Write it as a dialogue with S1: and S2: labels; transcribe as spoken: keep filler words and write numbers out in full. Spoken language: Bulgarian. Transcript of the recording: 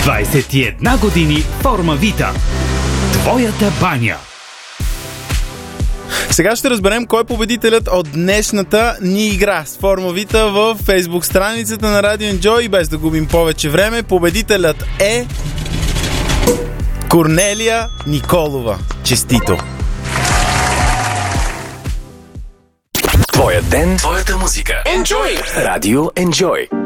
S1: двайсет и една години Форма Вита. Твоята баня.
S2: Сега ще разберем кой е победителят от днешната ни игра с Форма Вита в Фейсбук страницата на Radio Enjoy. И без да губим повече време, победителят е Корнелия Николова. Честито!
S3: Твоя ден, твоята музика. Enjoy! Radio Enjoy.